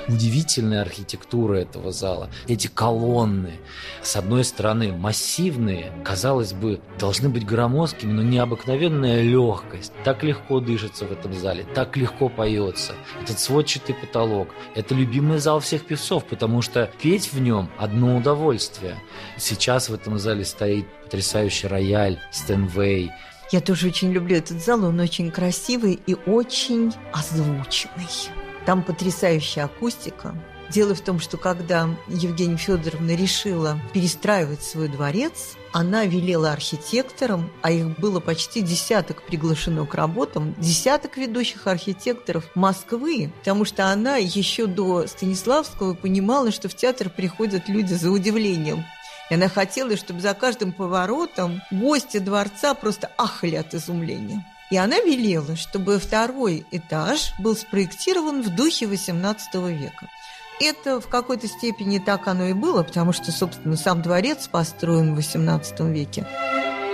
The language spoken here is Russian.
удивительная архитектура этого зала. Эти колонны, с одной стороны, массивные, казалось бы, должны быть громоздкими, но необыкновенная легкость. Так легко дышится в этом зале, так легко поется. Этот сводчатый потолок – это любимый зал всех певцов, потому что петь в нем – одно удовольствие. Сейчас в этом зале стоит потрясающий рояль Стэнвей. Я тоже очень люблю этот зал, он очень красивый и очень озвученный. Там потрясающая акустика. Дело в том, что когда Евгения Федоровна решила перестраивать свой дворец, она велела архитекторам, а их было почти 10 приглашено к работам, 10 ведущих архитекторов Москвы, потому что она еще до Станиславского понимала, что в театр приходят люди за удивлением. И она хотела, чтобы за каждым поворотом гости дворца просто ахали от изумления. И она велела, чтобы второй этаж был спроектирован в духе XVIII века. Это в какой-то степени так оно и было, потому что, собственно, сам дворец построен в XVIII веке.